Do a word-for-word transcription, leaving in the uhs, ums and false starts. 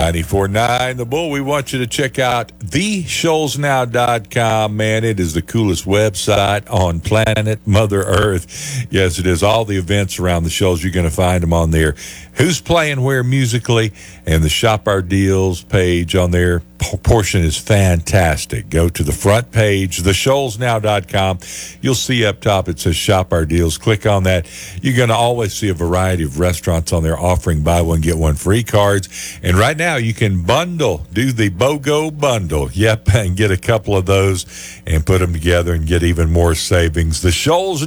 ninety-four point nine The Bull. We want you to check out the shoals now dot com, man. It is the coolest website on planet Mother Earth. Yes, it is. All the events around the Shoals, you're going to find them on there. Who's playing where musically, and the Shop Our Deals page on there portion is fantastic. Go to the front page, the shoals now dot com. You'll see up top it says Shop Our Deals. Click on that. You're going to always see a variety of restaurants on there offering buy one, get one free cards. And right now you can bundle, do the BOGO bundle. Yep, and get a couple of those and put them together and get even more savings. The Shoals